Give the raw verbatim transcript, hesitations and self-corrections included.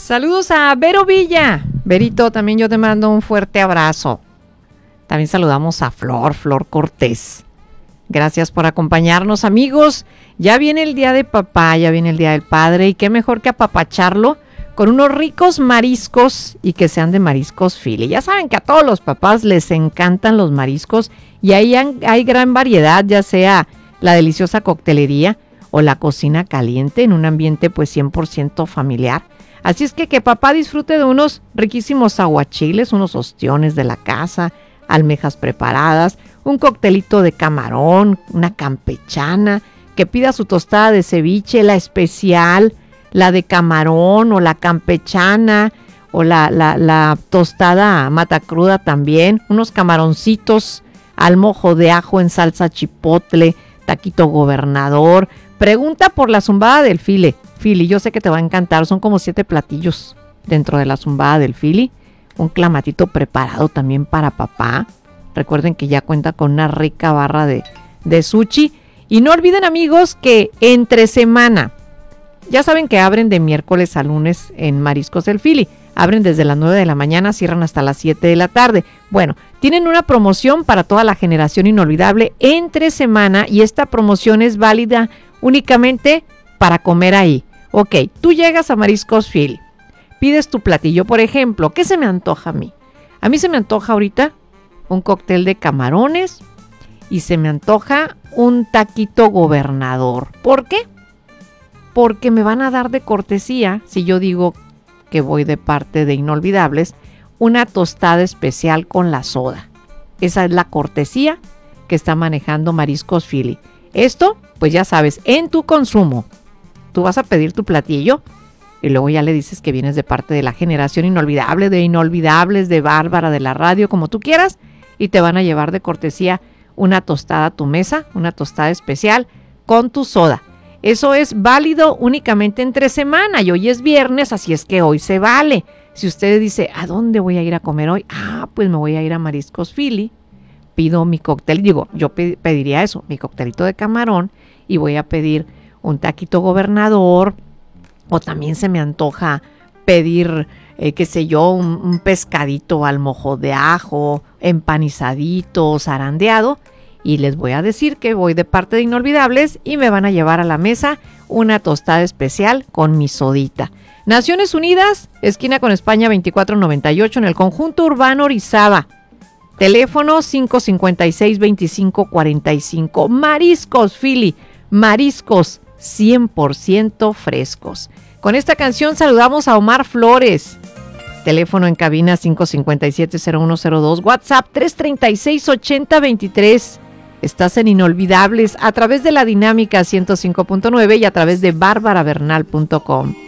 Saludos a Vero Villa. Verito, también yo te mando un fuerte abrazo. También saludamos a Flor, Flor Cortés. Gracias por acompañarnos, amigos. Ya viene el día de papá, ya viene el día del padre, y qué mejor que apapacharlo con unos ricos mariscos, y que sean de mariscos Philly. Ya saben que a todos los papás les encantan los mariscos, y ahí hay gran variedad, ya sea la deliciosa coctelería o la cocina caliente en un ambiente pues cien por ciento familiar. Así es que que papá disfrute de unos riquísimos aguachiles, unos ostiones de la casa, almejas preparadas, un coctelito de camarón, una campechana, que pida su tostada de ceviche, la especial, la de camarón o la campechana o la, la, la tostada matacruda también, unos camaroncitos al mojo de ajo en salsa chipotle, taquito gobernador. Pregunta por la zumbada del Philly. Philly, yo sé que te va a encantar, son como siete platillos dentro de la zumbada del Philly. Un clamatito preparado también para papá. Recuerden que ya cuenta con una rica barra de, de sushi. Y no olviden, amigos, que entre semana, ya saben que abren de miércoles a lunes en Mariscos del Philly. Abren desde las nueve de la mañana, cierran hasta las siete de la tarde. Bueno, tienen una promoción para toda la generación inolvidable entre semana, y esta promoción es válida únicamente para comer ahí. Ok, tú llegas a Mariscos Philly, pides tu platillo, por ejemplo, ¿qué se me antoja a mí? A mí se me antoja ahorita un cóctel de camarones y se me antoja un taquito gobernador. ¿Por qué? Porque me van a dar de cortesía, si yo digo que voy de parte de Inolvidables, una tostada especial con la soda. Esa es la cortesía que está manejando Mariscos Philly. Esto, pues ya sabes, en tu consumo. Tú vas a pedir tu platillo y luego ya le dices que vienes de parte de la generación inolvidable, de Inolvidables, de Bárbara, de la radio, como tú quieras, y te van a llevar de cortesía una tostada a tu mesa, una tostada especial con tu soda. Eso es válido únicamente entre semana, y hoy es viernes, así es que hoy se vale. Si usted dice, ¿a dónde voy a ir a comer hoy? Ah, pues me voy a ir a Mariscos Philly, pido mi cóctel, digo, yo pediría eso, mi coctelito de camarón, y voy a pedir un taquito gobernador, o también se me antoja pedir, eh, qué sé yo, un, un pescadito al mojo de ajo, empanizadito, zarandeado, y les voy a decir que voy de parte de Inolvidables y me van a llevar a la mesa una tostada especial con mi sodita. Naciones Unidas, esquina con España veinticuatro noventa y ocho, en el conjunto urbano Orizaba. Teléfono cinco cinco seis, veinticinco cuarenta y cinco. Mariscos Philly, mariscos cien por ciento frescos. Con esta canción saludamos a Omar Flores. Teléfono en cabina cinco cinco siete, cero uno cero dos. WhatsApp tres tres seis, ocho cero dos tres. Estás en Inolvidables a través de la Dinámica ciento cinco punto nueve y a través de bárbara bernal punto com.